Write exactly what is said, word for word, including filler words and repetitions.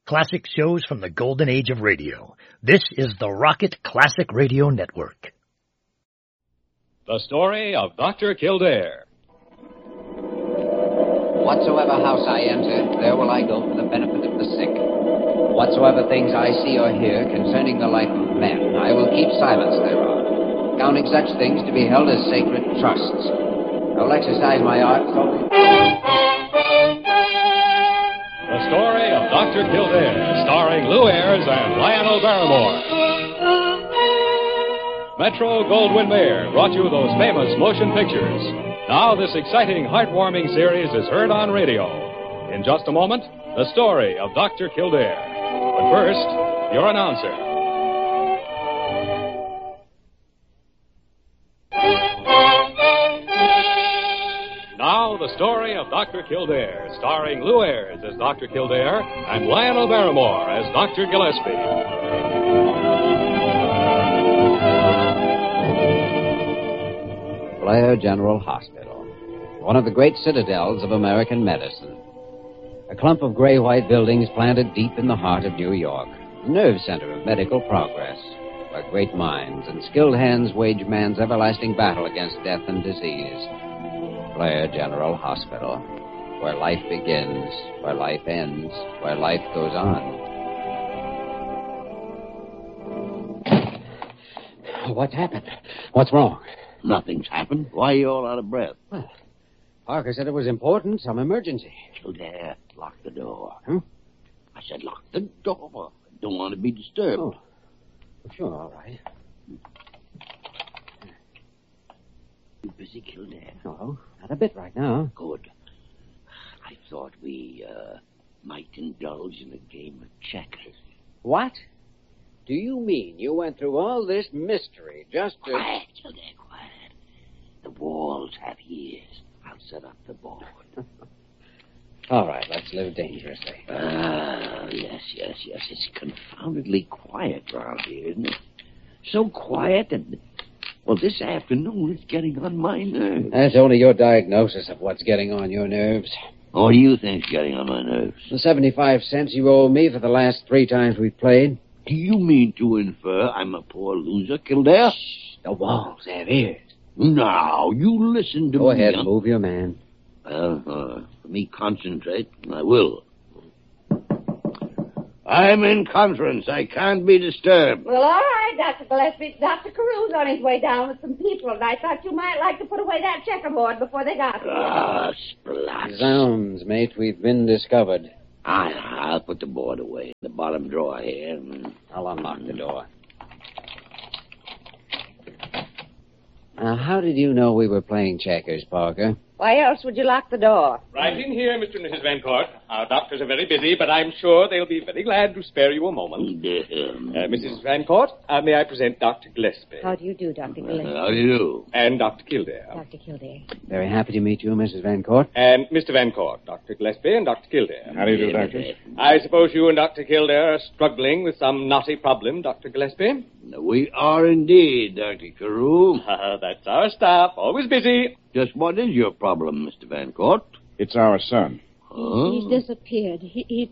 Classic shows from the golden age of radio. This is the Rocket Classic Radio Network. The story of Doctor Kildare. Whatsoever house I enter, there will I go for the benefit of the sick. Whatsoever things I see or hear concerning the life of men, I will keep silence thereof, counting such things to be held as sacred trusts. I will exercise my art solely. The story of Doctor Kildare, starring Lou Ayres and Lionel Barrymore. Metro Goldwyn Mayer brought you those famous motion pictures. Now this exciting, heartwarming series is heard on radio. In just a moment, the story of Doctor Kildare. But first, your announcer. Now, the story of Doctor Kildare, starring Lou Ayres as Doctor Kildare and Lionel Barrymore as Doctor Gillespie. Blair General Hospital, one of the great citadels of American medicine. A clump of gray-white buildings planted deep in the heart of New York, the nerve center of medical progress, where great minds and skilled hands wage man's everlasting battle against death and disease. Blair General Hospital, where life begins, where life ends, where life goes on. What happened? What's wrong? Nothing's happened. Why are you all out of breath? Well, Parker said it was important, some emergency. Kildare, lock the door. Huh? I said lock the door. I don't want to be disturbed. Oh, sure, all right. You busy, Kildare? No, not a bit right now. Good. I thought we, uh, might indulge in a game of checkers. What? Do you mean you went through all this mystery just to... Quiet, Kildare, quiet. The walls have ears. I'll set up the board. All right, let's live dangerously. Ah, yes, yes, yes. It's confoundedly quiet around here, isn't it? So quiet that... Well, this afternoon it's getting on my nerves. That's only your diagnosis of what's getting on your nerves. What do you think's getting on my nerves? The seventy-five cents you owe me for the last three times we've played. Do you mean to infer I'm a poor loser, Kildare? Shh, the walls have ears. Now, you listen to Go me. Go ahead, move your man. Well, uh, let me concentrate, and I will. I'm in conference. I can't be disturbed. Well, all right, Doctor Gillespie. Doctor Carew's on his way down with some people, and I thought you might like to put away that checkerboard before they got here. Ah, splats. Zounds, mate, we've been discovered. I, I'll put the board away in the bottom drawer here. And... I'll unlock the door. Now, how did you know we were playing checkers, Parker? Why else would you lock the door? Right in here, Mister and Missus Vancourt. Our doctors are very busy, but I'm sure they'll be very glad to spare you a moment. Uh, Missus Vancourt, uh, may I present Doctor Gillespie? How do you do, Doctor Gillespie? How do you do? And Doctor Kildare. Doctor Kildare. Very happy to meet you, Missus Vancourt. And Mister Vancourt, Doctor Gillespie and Doctor Kildare. How do you do, Doctor? I suppose you and Doctor Kildare are struggling with some knotty problem, Doctor Gillespie? We are indeed, Doctor Carew. Uh, that's our staff, always busy. Just what is your problem, Mister Vancourt? It's our son. Huh? He's disappeared. He, he